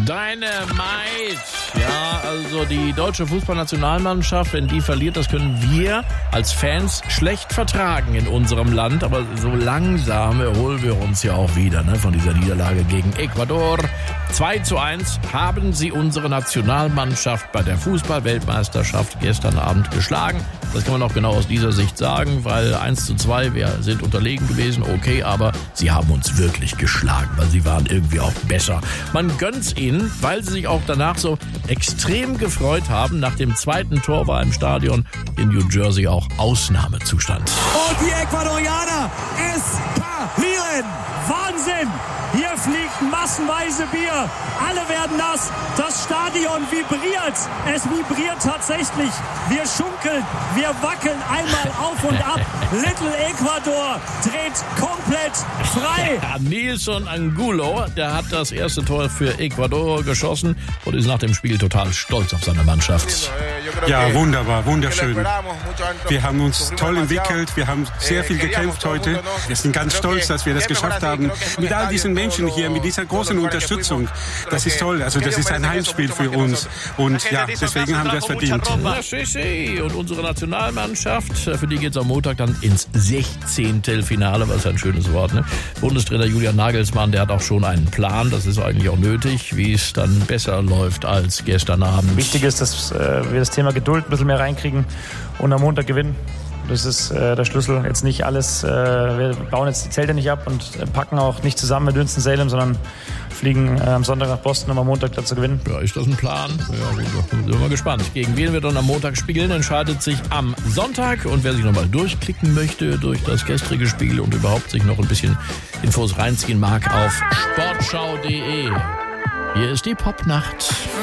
Dynamite. Ja, also die deutsche Fußballnationalmannschaft, wenn die verliert, das können wir als Fans schlecht vertragen in unserem Land. Aber so langsam erholen wir uns ja auch wieder von dieser Niederlage gegen Ecuador. 2:1 haben sie unsere Nationalmannschaft bei der Fußball-Weltmeisterschaft gestern Abend geschlagen. Das kann man auch genau aus dieser Sicht sagen, weil 1:2, wir sind unterlegen gewesen, okay, aber sie haben uns wirklich geschlagen, weil sie waren irgendwie auch besser. Man gönnt's ihnen, weil sie sich auch danach so extrem gefreut haben. Nach dem zweiten Tor war im Stadion in New Jersey auch Ausnahmezustand. Und die Ecuadorianer eskalieren! Wahnsinn! Hier fliegt massenweise Bier. Alle werden nass. Das Stadion vibriert. Es vibriert tatsächlich. Wir schunkeln. Wir wackeln einmal auf und ab. Little Ecuador dreht komplett frei. Ja, Nilson Angulo, der hat das erste Tor für Ecuador geschossen und ist nach dem Spiel total stolz auf seine Mannschaft. Ja, wunderbar, wunderschön. Wir haben uns toll entwickelt. Wir haben sehr viel gekämpft heute. Wir sind ganz stolz, dass wir das geschafft haben. Mit all diesen Menschen hier, mit dieser großen Unterstützung. Das ist toll. Also das ist ein Heimspiel für uns. Und ja, deswegen haben wir es verdient. Und unsere Nationalmannschaft, für die geht es am Montag dann ins 16. Finale, was ein schönes Wort, ne? Bundestrainer Julian Nagelsmann, der hat auch schon einen Plan. Das ist eigentlich auch nötig, wie es dann besser läuft als gestern Abend. Wichtig ist, dass wir das Thema Geduld ein bisschen mehr reinkriegen und am Montag gewinnen. Das ist der Schlüssel. Jetzt nicht alles, wir bauen jetzt die Zelte nicht ab und packen auch nicht zusammen mit Winston-Salem, sondern fliegen am Sonntag nach Boston, um am Montag da zu gewinnen. Ja, ist das ein Plan? Ja, sind wir mal gespannt. Gegen wen wir dann am Montag spielen, entscheidet sich am Sonntag. Und wer sich nochmal durchklicken möchte durch das gestrige Spiel und überhaupt sich noch ein bisschen Infos reinziehen mag, auf sportschau.de. Hier ist die Popnacht.